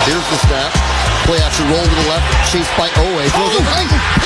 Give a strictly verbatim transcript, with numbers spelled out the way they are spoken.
Here's the snap. Play action roll to the left, chased by Owe. Throws it right